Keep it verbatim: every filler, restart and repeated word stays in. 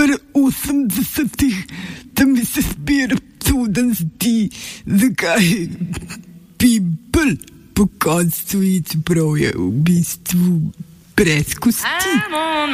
Pri osemdesetih, da mi se zbira čuden zdi, zakaj People po koncu, čeprav je v bistvu brez kosti.